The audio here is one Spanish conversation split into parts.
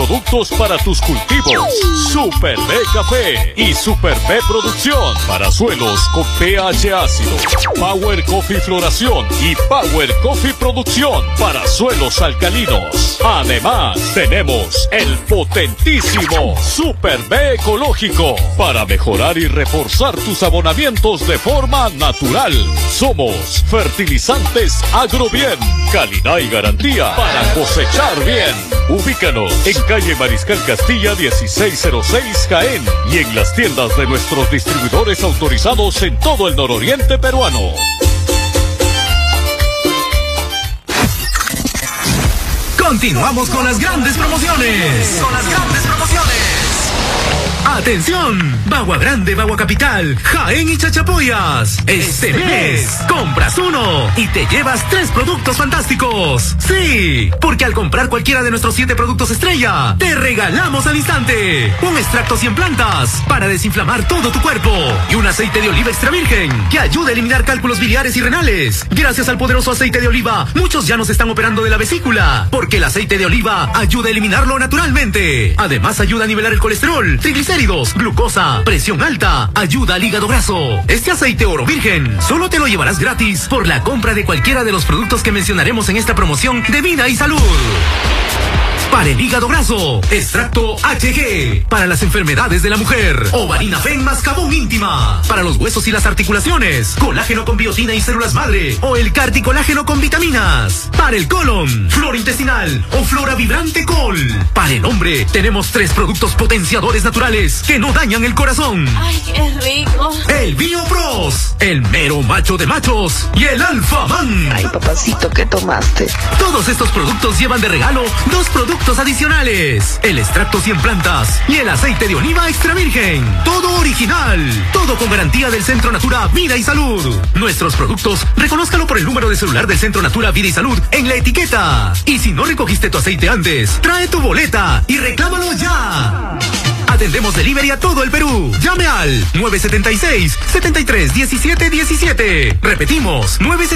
Productos para tus cultivos. Super B Café y Super B Producción para suelos con pH ácido. Power Coffee Floración y Power Coffee Producción para suelos alcalinos. Además, tenemos el potentísimo Super B Ecológico para mejorar y reforzar tus abonamientos de forma natural. Somos Fertilizantes Agrobien. Calidad y garantía para cosechar bien. Ubícanos en calle Mariscal Castilla 1606 Jaén y en las tiendas de nuestros distribuidores autorizados en todo el nororiente peruano. Continuamos con las grandes promociones. ¡Atención! Bagua Grande, Bagua Capital, Jaén y Chachapoyas. Este mes, compras uno y te llevas 3 productos fantásticos. Sí, porque al comprar cualquiera de nuestros 7 productos estrella, te regalamos al instante un extracto 100 plantas para desinflamar todo tu cuerpo y un aceite de oliva extra virgen que ayuda a eliminar cálculos biliares y renales. Gracias al poderoso aceite de oliva, muchos ya nos están operando de la vesícula, porque el aceite de oliva ayuda a eliminarlo naturalmente. Además, ayuda a nivelar el colesterol, triglicéridos, glucosa, presión alta, ayuda al hígado graso. Este aceite oro virgen solo te lo llevarás gratis por la compra de cualquiera de los productos que mencionaremos en esta promoción de Vida y Salud. Para el hígado graso, extracto HG. Para las enfermedades de la mujer, Ovarinafen más Cabón Íntima. Para los huesos y las articulaciones, colágeno con biotina y células madre o el carticolágeno con vitaminas. Para el colon, flora intestinal o flora vibrante col. Para el hombre, tenemos 3 productos potenciadores naturales que no dañan el corazón. ¡Ay, qué rico! El Biopros, el mero macho de machos y el Alfa Man. Ay, papacito, ¿qué tomaste? Todos estos productos llevan de regalo 2 productos adicionales: el extracto 100 plantas y el aceite de oliva extra virgen. Todo original, todo con garantía del Centro Natura Vida y Salud. Nuestros productos, reconózcalo por el número de celular del Centro Natura Vida y Salud en la etiqueta. Y si no recogiste tu aceite antes, trae tu boleta y reclámalo ya. Atendemos delivery a todo el Perú. Llame al 976-73-17-17. Repetimos,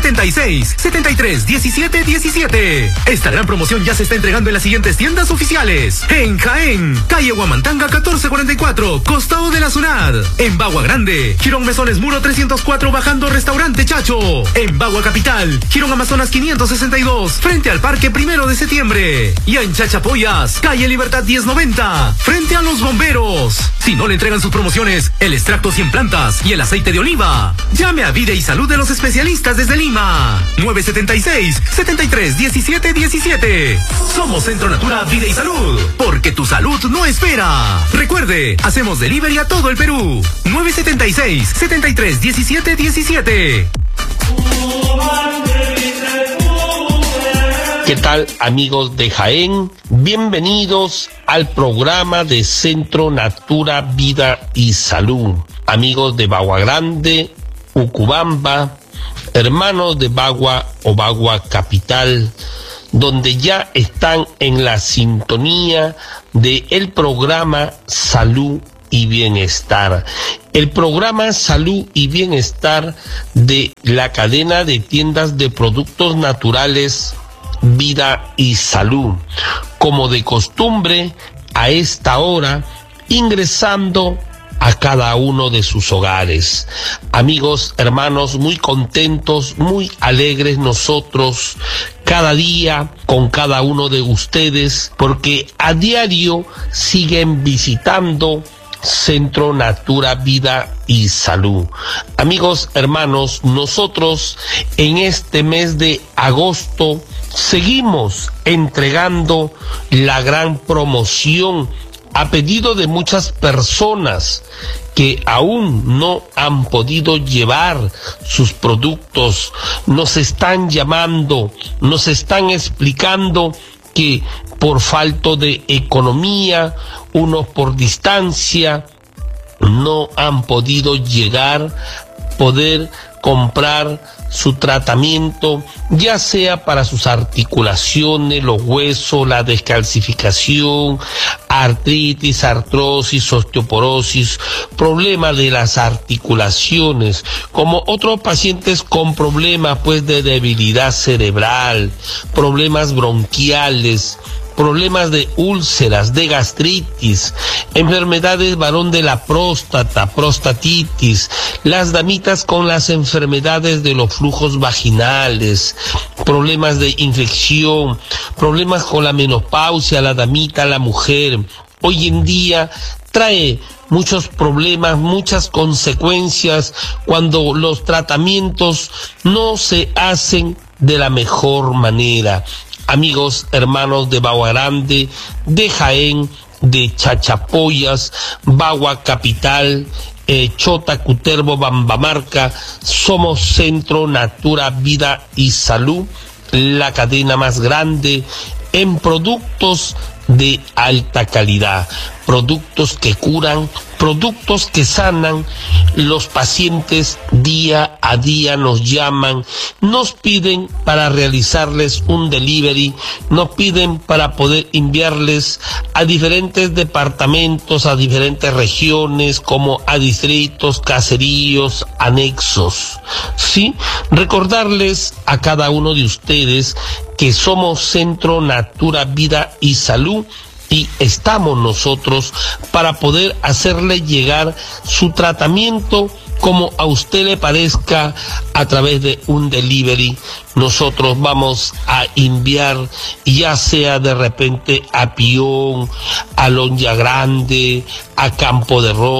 976-73-17-17. Esta gran promoción ya se está entregando en las siguientes tiendas oficiales: en Jaén, calle Huamantanga 1444, costado de la SUNAD. En Bagua Grande, Girón Mesones Muro 304, bajando Restaurante Chacho. En Bagua Capital, Girón Amazonas 562, frente al Parque 1 de Septiembre. Y en Chachapoyas, calle Libertad 1090, frente a los bomberos. Si no le entregan sus promociones, el extracto 100 plantas y el aceite de oliva, llame a Vida y Salud de los especialistas desde Lima. 976-73-17-17. Somos Centro Natura Vida y Salud, porque tu salud no espera. Recuerde, hacemos delivery a todo el Perú. 976-73-17-17. ¿Qué tal, amigos de Jaén? Bienvenidos al programa de Centro Natura Vida y Salud. Amigos de Bagua Grande, Ucubamba, hermanos de Bagua o Bagua Capital, donde ya están en la sintonía del programa Salud y Bienestar. El programa Salud y Bienestar de la cadena de tiendas de productos naturales Vida y Salud, como de costumbre, a esta hora, ingresando a cada uno de sus hogares. Amigos, hermanos, muy contentos, muy alegres nosotros, cada día con cada uno de ustedes, porque a diario siguen visitando Centro Natura Vida y Salud. Amigos, hermanos, nosotros en este mes de agosto seguimos entregando la gran promoción a pedido de muchas personas que aún no han podido llevar sus productos. Nos están llamando, nos están explicando que por falta de economía, unos por distancia, no han podido llegar, poder comprar su tratamiento, ya sea para sus articulaciones, los huesos, la descalcificación, artritis, artrosis, osteoporosis, problemas de las articulaciones, como otros pacientes con problemas pues de debilidad cerebral, problemas bronquiales, problemas de úlceras, de gastritis, enfermedades varón de la próstata, prostatitis, las damitas con las enfermedades de los flujos vaginales, problemas de infección, problemas con la menopausia, la damita, la mujer. Hoy en día trae muchos problemas, muchas consecuencias cuando los tratamientos no se hacen de la mejor manera. Amigos, hermanos de Bagua Grande, de Jaén, de Chachapoyas, Bagua Capital, Chota, Cutervo, Bambamarca, somos Centro Natura Vida y Salud, la cadena más grande en productos de alta calidad, productos que curan, productos que sanan. Los pacientes día a día nos llaman, nos piden para realizarles un delivery, nos piden para poder enviarles a diferentes departamentos, a diferentes regiones, como a distritos, caseríos, anexos. Sí, recordarles a cada uno de ustedes que somos Centro Natura Vida y Salud, y estamos nosotros para poder hacerle llegar su tratamiento como a usted le parezca a través de un delivery. Nosotros vamos a enviar, ya sea de repente a Pión, a Lonja Grande, a Campo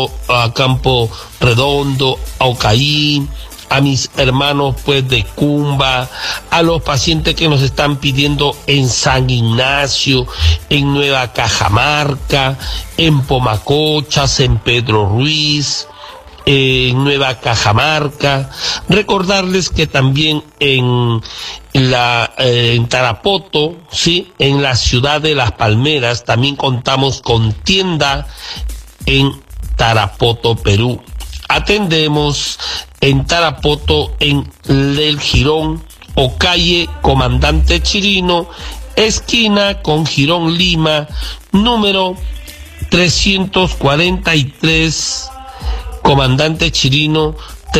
Redondo, a Ocaí, a mis hermanos pues de Cumba, a los pacientes que nos están pidiendo en San Ignacio, en Nueva Cajamarca, en Pomacochas, en Pedro Ruiz, en Nueva Cajamarca. Recordarles que también en Tarapoto, sí, en la ciudad de Las Palmeras, también contamos con tienda en Tarapoto, Perú. Atendemos en Tarapoto, en El Jirón o calle Comandante Chirino, esquina con Jirón Lima, número 343, Comandante Chirino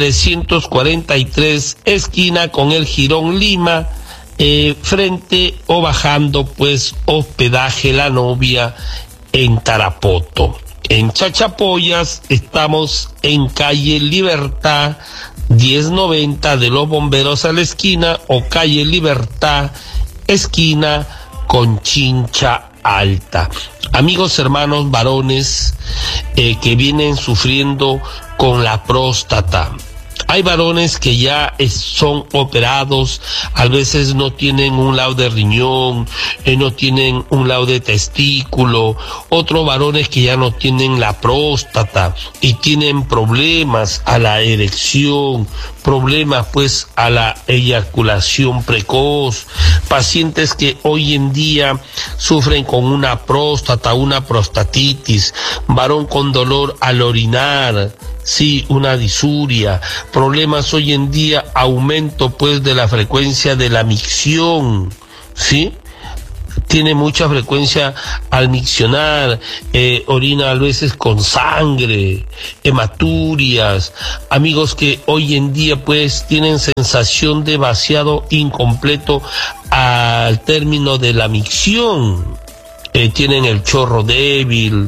343, esquina con El Jirón Lima, frente o bajando pues hospedaje La Novia en Tarapoto. En Chachapoyas estamos en calle Libertad 1090 de los Bomberos a la esquina, o calle Libertad, esquina con Chincha Alta. Amigos, hermanos varones que vienen sufriendo con la próstata. Hay varones que ya son operados, a veces no tienen un lado de riñón, no tienen un lado de testículo, otros varones que ya no tienen la próstata y tienen problemas a la erección, problemas pues a la eyaculación precoz, pacientes que hoy en día sufren con una próstata, una prostatitis, varón con dolor al orinar, sí, una disuria, problemas hoy en día, aumento pues de la frecuencia de la micción, sí, tiene mucha frecuencia al miccionar, orina a veces con sangre, hematurias, amigos que hoy en día pues tienen sensación de vaciado incompleto al término de la micción. Tienen el chorro débil,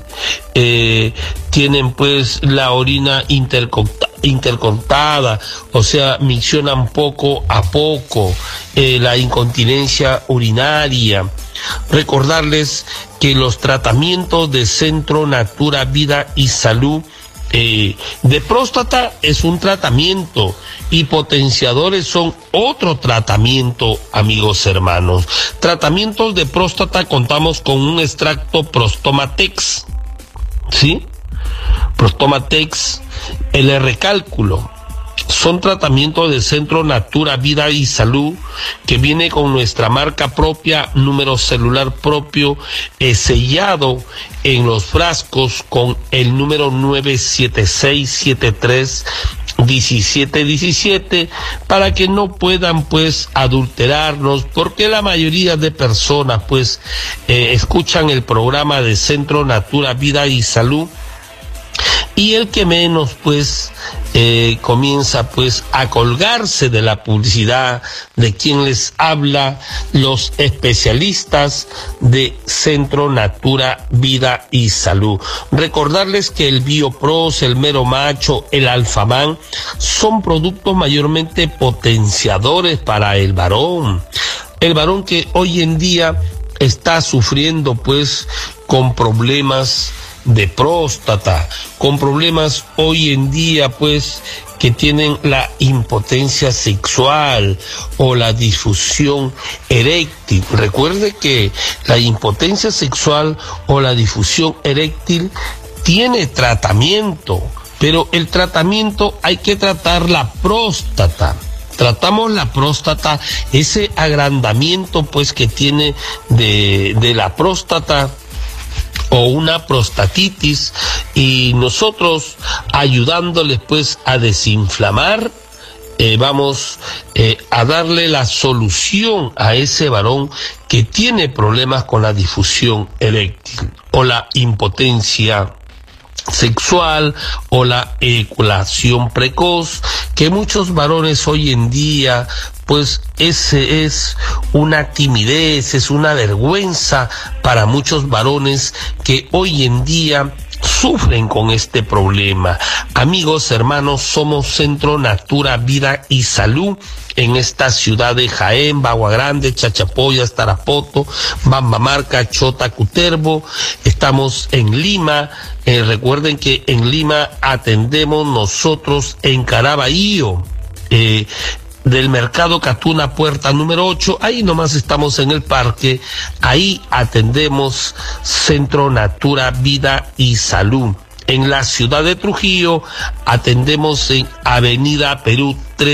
tienen pues la orina intercortada, o sea, miccionan poco a poco, la incontinencia urinaria. Recordarles que los tratamientos de Centro Natura Vida y Salud de próstata es un tratamiento y potenciadores son otro tratamiento, amigos hermanos. Tratamientos de próstata, contamos con un extracto Prostomatex, ¿sí? Prostomatex, el recálculo. Son tratamientos de Centro Natura Vida y Salud, que viene con nuestra marca propia, número celular propio, sellado en los frascos con el número 976731717, para que no puedan pues adulterarnos, porque la mayoría de personas pues escuchan el programa de Centro Natura Vida y Salud y el que menos pues comienza pues a colgarse de la publicidad de quien les habla, los especialistas de Centro Natura Vida y Salud. Recordarles que el Biopros, el Mero Macho, el Alfamán son productos mayormente potenciadores para el varón que hoy en día está sufriendo pues con problemas de próstata, con problemas hoy en día pues que tienen la impotencia sexual o la disfunción eréctil. Recuerde que la impotencia sexual o la disfunción eréctil tiene tratamiento, pero el tratamiento hay que tratar la próstata. Tratamos la próstata, ese agrandamiento pues que tiene de la próstata o una prostatitis, y nosotros ayudándoles pues a desinflamar, vamos a darle la solución a ese varón que tiene problemas con la difusión eréctil o la impotencia sexual o la eyaculación precoz, que muchos varones hoy en día pues ese es una timidez, es una vergüenza para muchos varones que hoy en día sufren con este problema. Amigos, hermanos, somos Centro Natura Vida y Salud en esta ciudad de Jaén, Bagua Grande, Chachapoyas, Tarapoto, Bambamarca, Chota, Cutervo. Estamos en Lima. Recuerden que en Lima atendemos nosotros en Caraballo, del Mercado Catuna, puerta número 8, ahí nomás estamos en el parque, ahí atendemos Centro Natura Vida y Salud. En la ciudad de Trujillo atendemos en Avenida Perú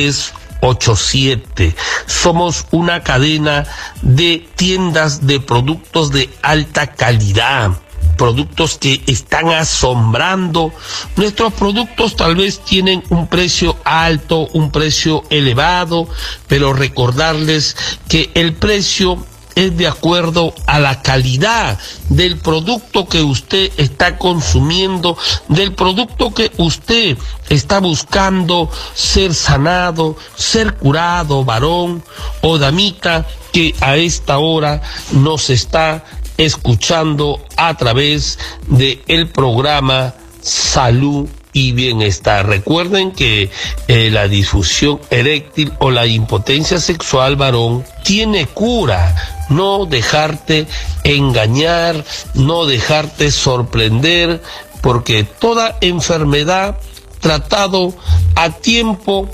387. Somos una cadena de tiendas de productos de alta calidad, productos que están asombrando. Nuestros productos tal vez tienen un precio alto, un precio elevado, pero recordarles que el precio es de acuerdo a la calidad del producto que usted está consumiendo, del producto que usted está buscando ser sanado, ser curado, varón o damita que a esta hora nos está escuchando a través de el programa Salud y Bienestar. Recuerden que la disfunción eréctil o la impotencia sexual, varón, tiene cura. No dejarte engañar, no dejarte sorprender, porque toda enfermedad tratado a tiempo,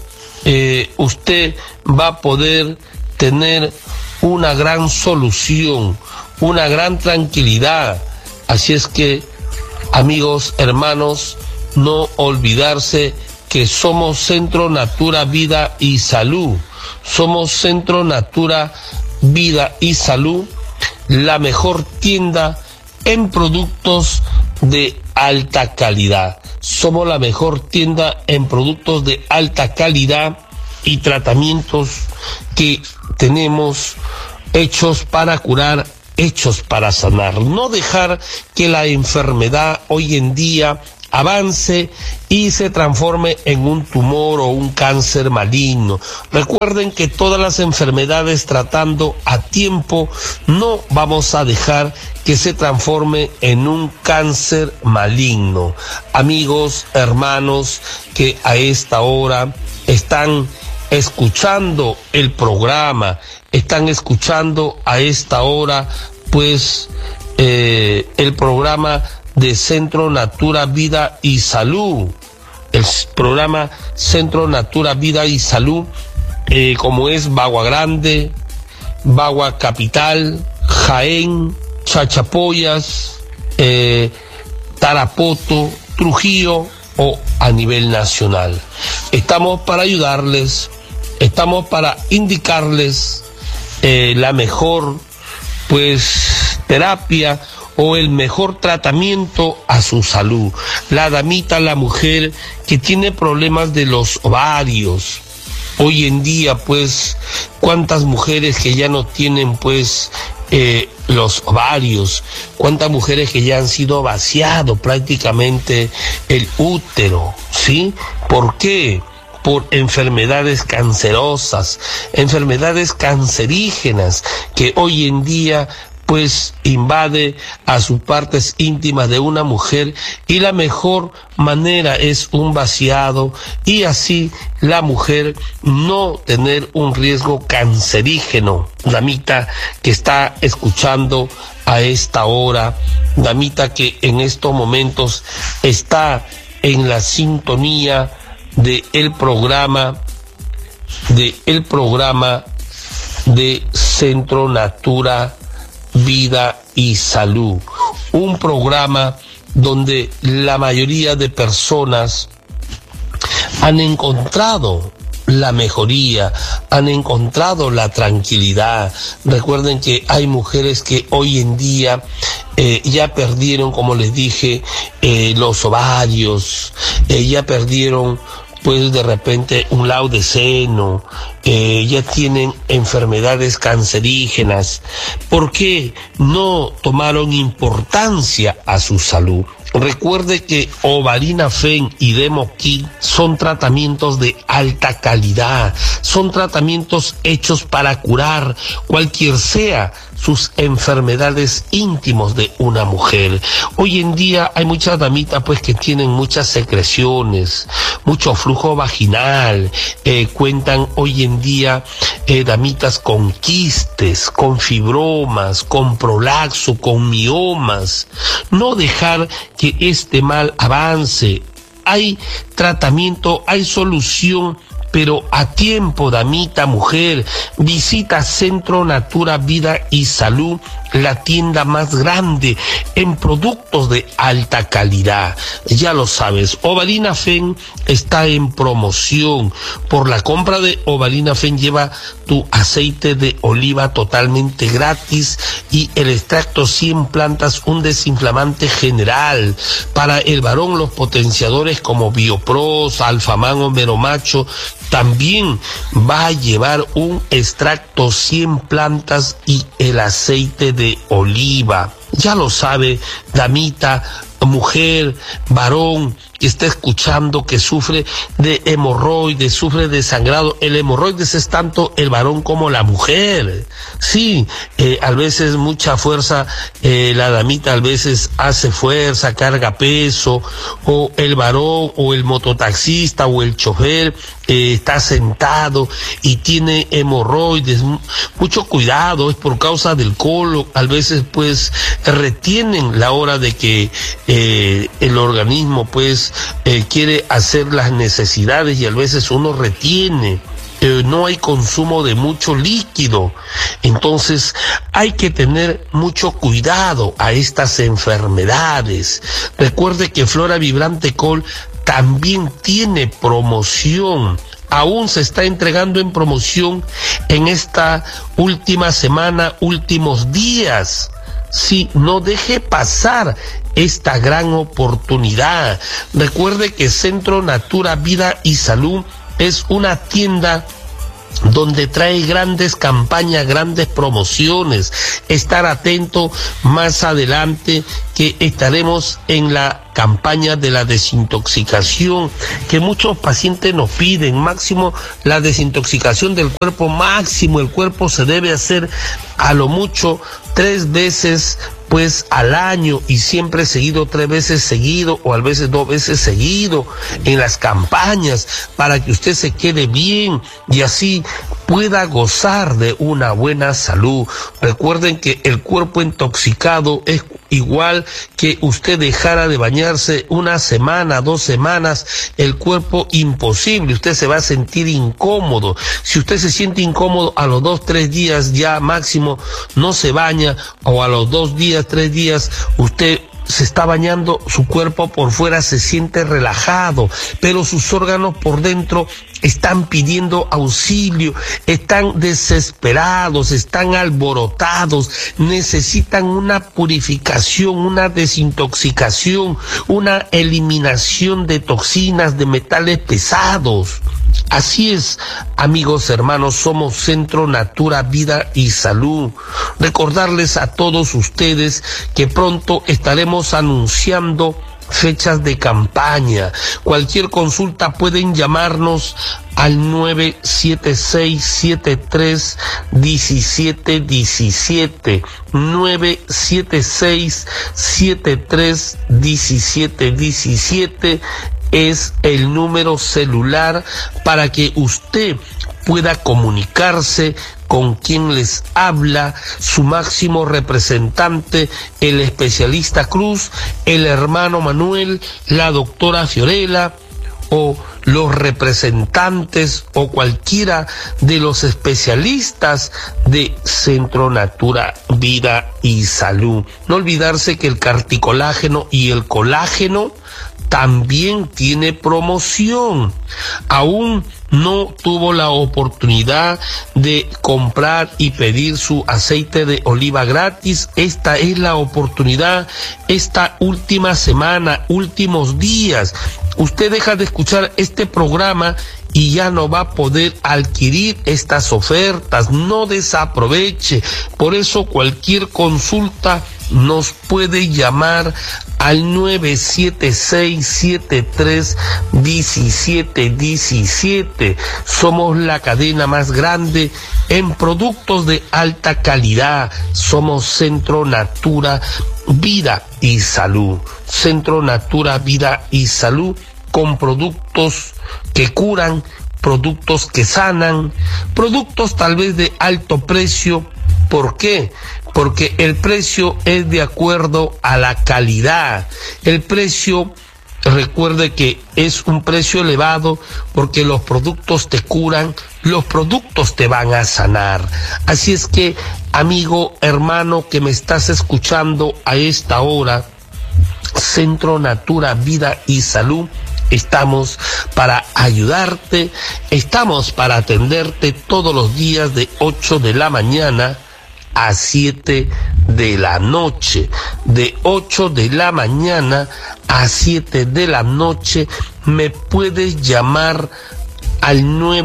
usted va a poder tener una gran solución, una gran tranquilidad. Así es que, amigos, hermanos, no olvidarse que somos Centro Natura Vida y Salud. Somos Centro Natura Vida y Salud, la mejor tienda en productos de alta calidad. Somos la mejor tienda en productos de alta calidad y tratamientos que tenemos hechos para curar, hechos para sanar. No dejar que la enfermedad hoy en día avance y se transforme en un tumor o un cáncer maligno. Recuerden que todas las enfermedades, tratando a tiempo, no vamos a dejar que se transforme en un cáncer maligno. Amigos, hermanos, que a esta hora están escuchando el programa, están escuchando a esta hora pues el programa de Centro Natura Vida y Salud, el programa Centro Natura Vida y Salud, como es Bagua Grande, Bagua Capital, Jaén, Chachapoyas, Tarapoto, Trujillo o a nivel nacional. Estamos para ayudarles, estamos para indicarles la mejor pues terapia o el mejor tratamiento a su salud. La damita, la mujer que tiene problemas de los ovarios. Hoy en día, pues, cuántas mujeres que ya no tienen, pues, los ovarios, cuántas mujeres que ya han sido vaciado prácticamente el útero, ¿sí? ¿Por qué? Por enfermedades cancerosas, enfermedades cancerígenas que hoy en día pues invade a sus partes íntimas de una mujer, y la mejor manera es un vaciado, y así la mujer no tener un riesgo cancerígeno. Damita que está escuchando a esta hora, damita que en estos momentos está en la sintonía de el programa de Centro Natura Vida y Salud, un programa donde la mayoría de personas han encontrado la mejoría, han encontrado la tranquilidad. Recuerden que hay mujeres que hoy en día ya perdieron, como les dije, los ovarios, ya perdieron pues de repente un lado de seno, ya tienen enfermedades cancerígenas. ¿Por qué no tomaron importancia a su salud? Recuerde que Ovalina-Fen y Demoquil son tratamientos de alta calidad, son tratamientos hechos para curar cualquier sea sus enfermedades íntimas de una mujer. Hoy en día hay muchas damitas pues que tienen muchas secreciones, mucho flujo vaginal, cuentan hoy en día damitas con quistes, con fibromas, con prolapso, con miomas. No dejar que este mal avance. Hay tratamiento, hay solución, pero a tiempo, damita, mujer. Visita Centro Natura Vida y Salud, la tienda más grande en productos de alta calidad. Ya lo sabes, Ovalina-Fen está en promoción. Por la compra de Ovalina-Fen lleva tu aceite de oliva totalmente gratis y el extracto 100 plantas, un desinflamante general. Para el varón, los potenciadores como Biopros, Alfaman o Meromacho. También va a llevar un extracto 100 plantas y el aceite de oliva. Ya lo sabe, damita, mujer, varón que está escuchando, que sufre de hemorroides, sufre de sangrado. El hemorroides es tanto el varón como la mujer. Sí, a veces mucha fuerza, la damita a veces hace fuerza, carga peso, o el varón, o el mototaxista, o el chofer, está sentado y tiene hemorroides. Mucho cuidado, es por causa del colon. A veces pues retienen la hora de que el organismo pues quiere hacer las necesidades, y a veces uno retiene. No hay consumo de mucho líquido, entonces hay que tener mucho cuidado a estas enfermedades. Recuerde que Flora Vibrante Col también tiene promoción. Aún se está entregando en promoción en esta última semana, últimos días. Sí, no deje pasar esta gran oportunidad. Recuerde que Centro Natura Vida y Salud es una tienda donde trae grandes campañas, grandes promociones. Estar atento más adelante, que estaremos en la campaña de la desintoxicación, que muchos pacientes nos piden. Máximo la desintoxicación del cuerpo, máximo el cuerpo se debe hacer a lo mucho 3 veces pues al año, y siempre seguido 3 veces seguido, o a veces 2 veces seguido en las campañas, para que usted se quede bien y así pueda gozar de una buena salud. Recuerden que el cuerpo intoxicado es igual que usted dejara de bañarse 1 semana, 2 semanas, el cuerpo imposible, usted se va a sentir incómodo. Si usted se siente incómodo, a los 2, 3 días ya máximo no se baña, o a los 2 días, 3 días usted se está bañando, su cuerpo por fuera se siente relajado, pero sus órganos por dentro están pidiendo auxilio, están desesperados, están alborotados, necesitan una purificación, una desintoxicación, una eliminación de toxinas, de metales pesados. Así es, amigos, hermanos, somos Centro Natura Vida y Salud. Recordarles a todos ustedes que pronto estaremos anunciando fechas de campaña. Cualquier consulta pueden llamarnos al 976-73-1717, 976-73-1717 es el número celular para que usted pueda comunicarse con quien les habla, su máximo representante, el especialista Cruz, el hermano Manuel, la doctora Fiorella, o los representantes o cualquiera de los especialistas de Centro Natura Vida y Salud. No olvidarse que el carticolágeno y el colágeno también tiene promoción. Aún no tuvo la oportunidad de comprar y pedir su aceite de oliva gratis. Esta es la oportunidad, esta última semana, últimos días. Usted deja de escuchar este programa y ya no va a poder adquirir estas ofertas. No desaproveche. Por eso cualquier consulta nos puede llamar al 976-73-1717. Somos la cadena más grande en productos de alta calidad. Somos Centro Natura Vida y Salud. Centro Natura Vida y Salud, con productos que curan, productos que sanan, productos tal vez de alto precio. ¿Por qué? Porque el precio es de acuerdo a la calidad. El precio, recuerde que es un precio elevado porque los productos te curan, los productos te van a sanar. Así es que, amigo, hermano que me estás escuchando a esta hora, Centro Natura Vida y Salud, estamos para ayudarte, estamos para atenderte todos los días de 8 de la mañana a 7 de la noche. De 8 de la mañana a 7 de la noche me puedes llamar al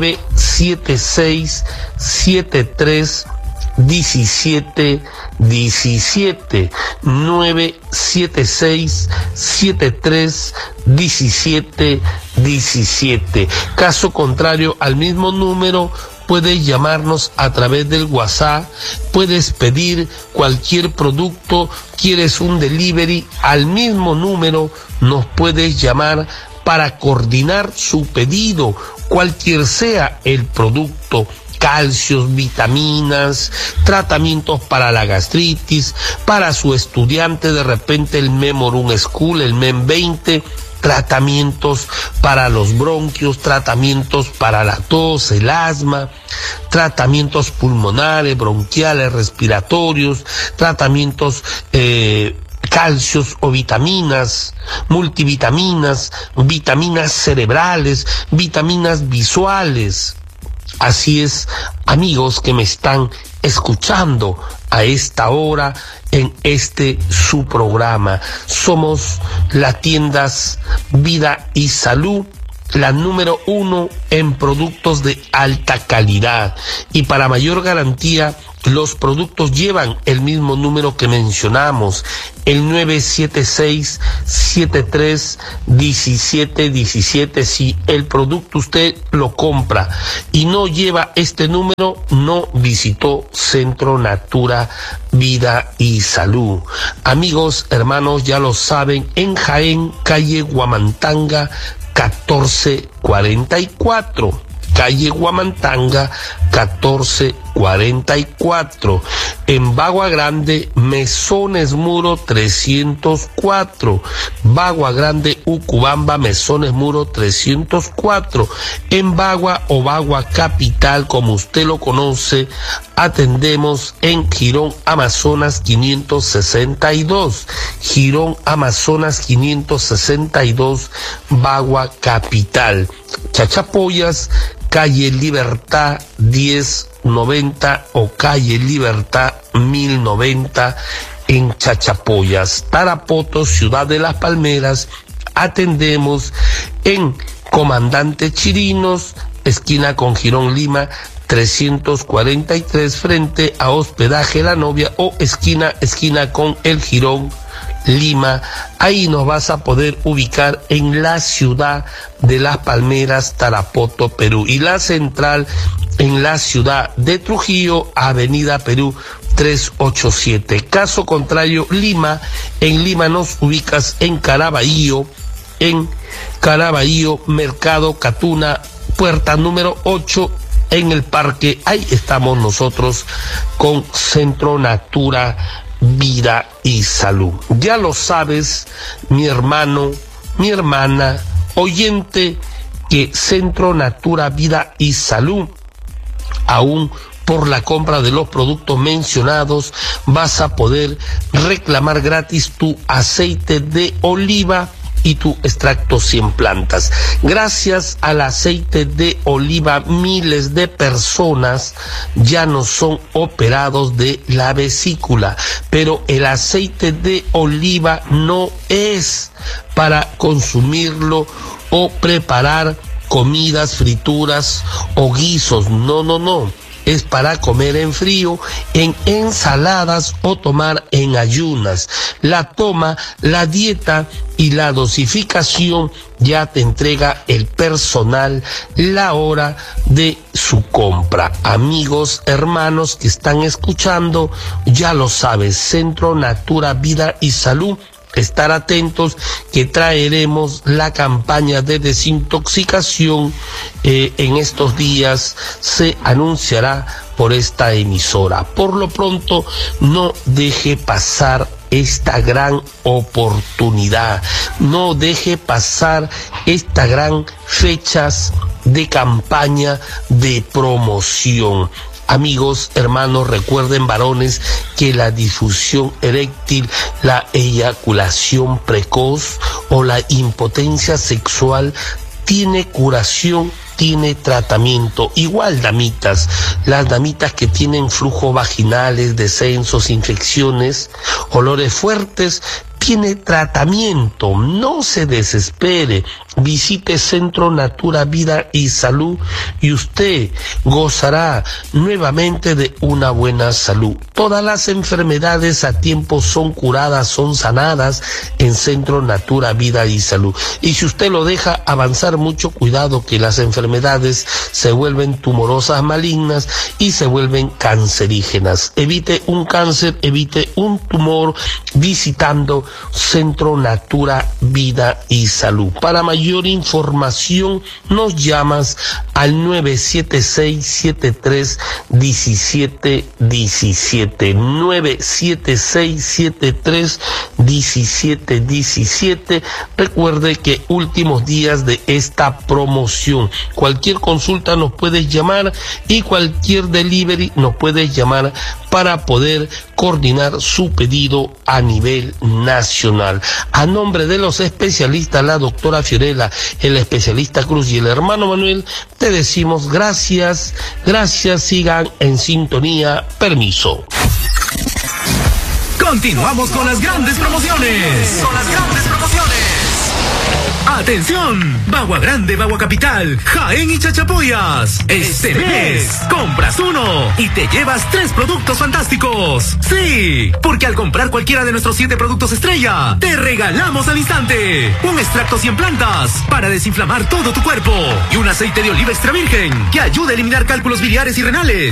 976-73-1717, 976-73-1717. Caso contrario, al mismo número puedes llamarnos a través del WhatsApp, puedes pedir cualquier producto, quieres un delivery, al mismo número nos puedes llamar para coordinar su pedido, cualquier sea el producto. Calcios, vitaminas, tratamientos para la gastritis, para su estudiante de repente el Memorum School, el MEM 20, tratamientos para los bronquios, tratamientos para la tos, el asma, tratamientos pulmonares, bronquiales, respiratorios, tratamientos calcios o vitaminas, multivitaminas, vitaminas cerebrales, vitaminas visuales. Así es, amigos que me están escuchando a esta hora en su programa. Somos las tiendas Vida y Salud, la número 1 en productos de alta calidad. Y para mayor garantía, los productos llevan el mismo número que mencionamos, el 976-73-1717. Si el producto usted lo compra y no lleva este número, no visitó Centro Natura Vida y Salud. Amigos, hermanos, ya lo saben, en Jaén, calle Huamantanga 1444. Calle Huamantanga 1444. En Bagua Grande, Mesones Muro 304. Bagua Grande, Ucubamba, Mesones Muro 304. En Bagua o Bagua Capital, como usted lo conoce, atendemos en Girón Amazonas 562. Girón Amazonas 562, Bagua Capital. Chachapoyas, calle Libertad 1090 o calle Libertad 1090 en Chachapoyas. Tarapoto, Ciudad de las Palmeras, atendemos en Comandante Chirinos esquina con Girón Lima 343, frente a Hospedaje La Novia, o esquina con el Girón Lima. Ahí nos vas a poder ubicar en la ciudad de Las Palmeras, Tarapoto, Perú, y la central en la ciudad de Trujillo, Avenida Perú 387. Caso contrario, Lima, en Lima nos ubicas en Caraballo, Mercado Catuna, puerta número 8, en el parque. Ahí estamos nosotros con Centro Natura Vida y Salud. Ya lo sabes, mi hermano, mi hermana, oyente, que Centro Natura Vida y Salud, aún por la compra de los productos mencionados, vas a poder reclamar gratis tu aceite de oliva y tu extracto 100 plantas. Gracias al aceite de oliva, miles de personas ya no son operados de la vesícula, pero el aceite de oliva no es para consumirlo o preparar comidas, frituras o guisos, no. Es para comer en frío, en ensaladas o tomar en ayunas. La toma, la dieta y la dosificación ya te entrega el personal la hora de su compra. Amigos, hermanos que están escuchando, ya lo sabes, Centro Natura Vida y Salud. Estar atentos que traeremos la campaña de desintoxicación. En estos días se anunciará por esta emisora. Por lo pronto, no deje pasar esta gran oportunidad. No deje pasar esta gran fechas de campaña de promoción. Amigos, hermanos, recuerden, varones, que la disfunción eréctil, la eyaculación precoz o la impotencia sexual tiene curación, tiene tratamiento. Igual, damitas, las damitas que tienen flujos vaginales, descensos, infecciones, olores fuertes, tiene tratamiento. No se desespere. Visite Centro Natura Vida y Salud y usted gozará nuevamente de una buena salud. Todas las enfermedades a tiempo son curadas, son sanadas en Centro Natura Vida y Salud. Y si usted lo deja avanzar, mucho cuidado, que las enfermedades se vuelven tumorosas, malignas y se vuelven cancerígenas. Evite un cáncer, evite un tumor visitando Centro Natura Vida y Salud. Para mayor información nos llamas al 976-73-1717, 976-73-1717. Recuerde que últimos días de esta promoción. Cualquier consulta nos puedes llamar y cualquier delivery nos puedes llamar para poder coordinar su pedido a nivel nacional. A nombre de los especialistas, la doctora Fiorella, el especialista Cruz y el hermano Manuel, te decimos gracias, sigan en sintonía, permiso. Continuamos con las grandes promociones. ¡Atención! Bagua Grande, Bagua Capital, Jaén y Chachapoyas. Este mes compras uno y te llevas 3 productos fantásticos. Sí, porque al comprar cualquiera de nuestros 7 productos estrella, te regalamos al instante un extracto 100 plantas para desinflamar todo tu cuerpo y un aceite de oliva extra virgen que ayuda a eliminar cálculos biliares y renales.